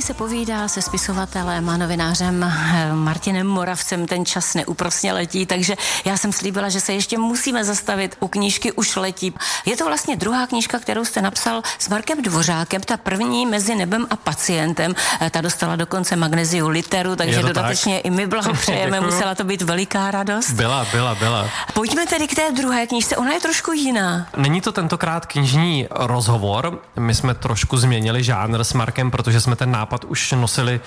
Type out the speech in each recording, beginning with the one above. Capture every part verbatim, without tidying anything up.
se povídá se spisovatelem a novinářem Martinem Moravcem. Ten čas neúprosně letí, takže já jsem slíbila, že se ještě musíme zastavit u knížky Už letí. Je to vlastně druhá knížka, kterou jste napsal s Markem Dvořákem, ta první Mezi nebem a pacientem. Ta dostala dokonce Magneziu literu, takže dodatečně tak? I my blahopřejeme, musela to být veliká radost. Byla, byla, byla. Pojďme tedy k té druhé knížce, ona je trošku jiná. Není to tentokrát knižní rozhovor, my jsme trošku změnili žánr s Markem, protože jsme ten nápad už nosili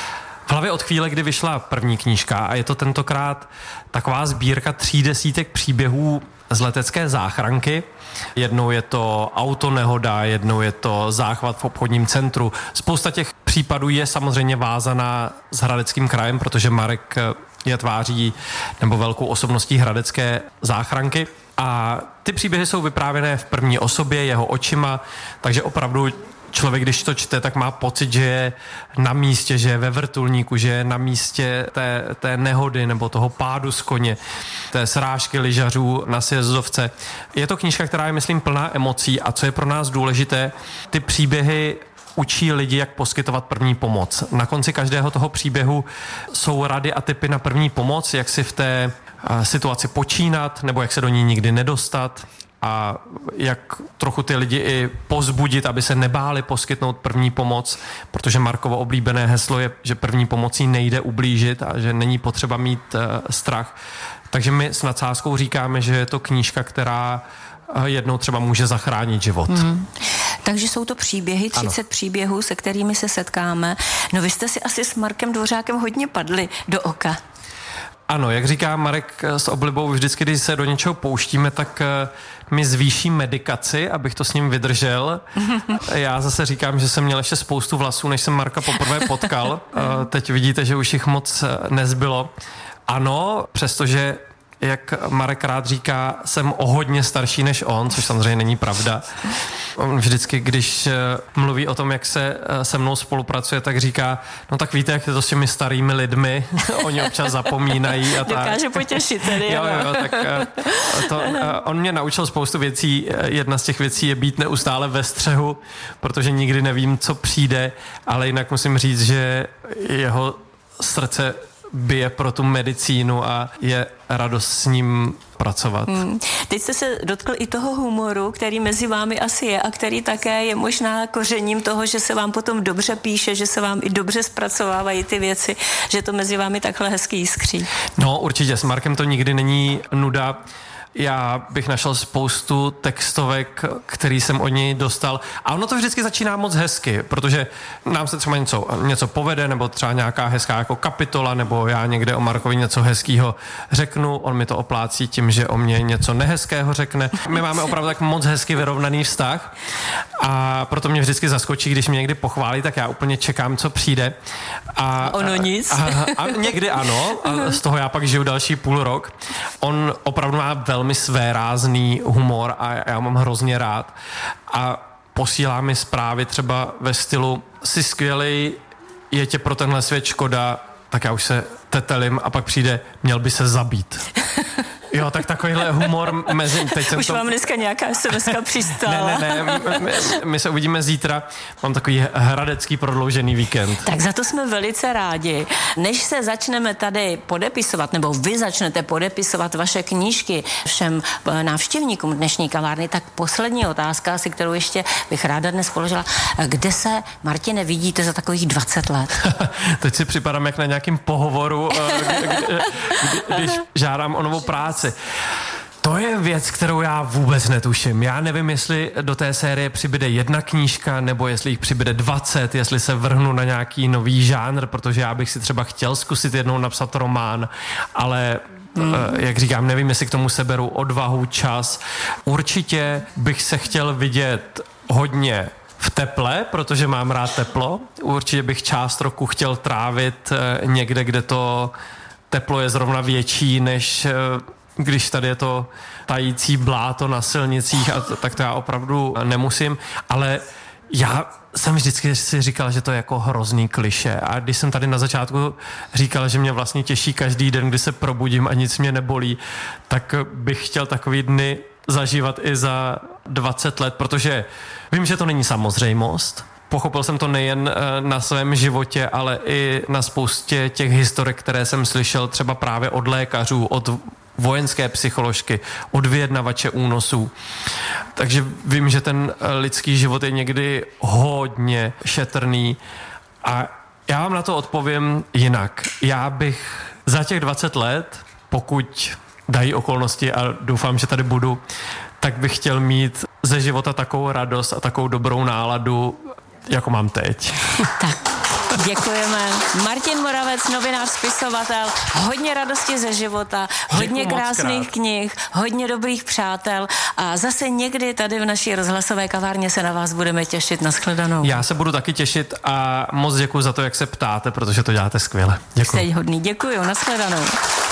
v hlavě od chvíle, kdy vyšla první knížka a je to tentokrát taková sbírka tří desítek příběhů z letecké záchranky. Jednou je to autonehoda, jednou je to záchvat v obchodním centru. Spousta těch případů je samozřejmě vázaná s Hradeckým krajem, protože Marek je tváří nebo velkou osobností Hradecké záchranky. A ty příběhy jsou vyprávěné v první osobě, jeho očima, takže opravdu člověk, když to čte, tak má pocit, že je na místě, že je ve vrtulníku, že je na místě té, té nehody nebo toho pádu z koně, té srážky lyžařů na sjezdovce. Je to knížka, která je, myslím, plná emocí a co je pro nás důležité, ty příběhy učí lidi, jak poskytovat první pomoc. Na konci každého toho příběhu jsou rady a tipy na první pomoc, jak si v té situaci počínat nebo jak se do ní nikdy nedostat a jak trochu ty lidi i povzbudit, aby se nebáli poskytnout první pomoc, protože Markovo oblíbené heslo je, že první pomocí nejde ublížit a že není potřeba mít uh, strach. Takže my s nadsázkou říkáme, že je to knížka, která jednou třeba může zachránit život. Mm. Takže jsou to příběhy, třicet ano. příběhů, se kterými se setkáme. No vy jste si asi s Markem Dvořákem hodně padli do oka. Ano, jak říká Marek s oblibou, vždycky, když se do něčeho pouštíme, tak mi zvýší medikaci, abych to s ním vydržel. Já zase říkám, že jsem měl ještě spoustu vlasů, než jsem Marka poprvé potkal. Teď vidíte, že už jich moc nezbylo. Ano, přestože jak Marek rád říká, jsem o hodně starší než on, což samozřejmě není pravda. On vždycky, když mluví o tom, jak se se mnou spolupracuje, tak říká, no tak víte, jak je to s těmi starými lidmi, oni občas zapomínají a tak. Dokáže potěšit tedy. Jo, jo, tak to, on mě naučil spoustu věcí, jedna z těch věcí je být neustále ve střehu, protože nikdy nevím, co přijde, ale jinak musím říct, že jeho srdce bije pro tu medicínu a je radost s ním pracovat. Hmm. Teď jste se dotkl i toho humoru, který mezi vámi asi je a který také je možná kořením toho, že se vám potom dobře píše, že se vám i dobře zpracovávají ty věci, že to mezi vámi takhle hezky jiskří. No určitě, s Markem to nikdy není nuda. Já bych našel spoustu textovek, který jsem od něj dostal. A ono to vždycky začíná moc hezky, protože nám se třeba něco, něco povede, nebo třeba nějaká hezká jako kapitola, nebo já někde o Markovi něco hezkýho řeknu, on mi to oplácí tím, že o mě něco nehezkého řekne. My máme opravdu tak moc hezky vyrovnaný vztah a proto mě vždycky zaskočí, když mě někdy pochválí, tak já úplně čekám, co přijde. A, ono nic. A, a, a někdy ano, a z toho já pak žiju další půl rok. On opravdu má velmi svérázný humor a já mám hrozně rád a posílá mi zprávy třeba ve stylu jsi skvělej, je tě pro tenhle svět škoda, tak já už se tetelím a pak přijde, měl by se zabít. Jo, tak takovýhle humor mezi... Teď jsem Už to... vám dneska nějaká es em eska přistála. Ne, ne, ne, my, my se uvidíme zítra. Mám takový hradecký prodloužený víkend. Tak za to jsme velice rádi. Než se začneme tady podepisovat, nebo vy začnete podepisovat vaše knížky všem návštěvníkům dnešní kavárny, tak poslední otázka, si kterou ještě bych ráda dnes položila. Kde se, Martine, vidíte za takových dvacet let? Teď si připadám jak na nějakým pohovoru, když žádám o novou práci. To je věc, kterou já vůbec netuším. Já nevím, jestli do té série přibyde jedna knížka, nebo jestli jich přibyde dvacet, jestli se vrhnu na nějaký nový žánr, protože já bych si třeba chtěl zkusit jednou napsat román, ale Hmm. jak říkám, nevím, jestli k tomu seberu odvahu, čas. Určitě bych se chtěl vidět hodně v teple, protože mám rád teplo. Určitě bych část roku chtěl trávit někde, kde to teplo je zrovna větší, než když tady je to tající bláto na silnicích, a t- tak to já opravdu nemusím, ale já jsem vždycky si říkal, že to je jako hrozný klišé. A když jsem tady na začátku říkal, že mě vlastně těší každý den, kdy se probudím a nic mě nebolí, tak bych chtěl takový dny zažívat i za dvacet let, protože vím, že to není samozřejmost. Pochopil jsem to nejen na svém životě, ale i na spoustě těch historek, které jsem slyšel třeba právě od lékařů, od vojenské psycholožky, od vyjednavače únosů. Takže vím, že ten lidský život je někdy hodně šetrný a já vám na to odpovím jinak. Já bych za těch dvacet let, pokud dají okolnosti a doufám, že tady budu, tak bych chtěl mít ze života takovou radost a takovou dobrou náladu, jako mám teď. Tak, děkujeme. Martin Moravec, novinář, spisovatel, hodně radosti ze života, hodně Děkuju krásných knih, hodně dobrých přátel a zase někdy tady v naší rozhlasové kavárně se na vás budeme těšit. Nashledanou. Já se budu taky těšit a moc děkuji za to, jak se ptáte, protože to děláte skvěle. Děkuji. Jste hodný, děkuju, nashledanou.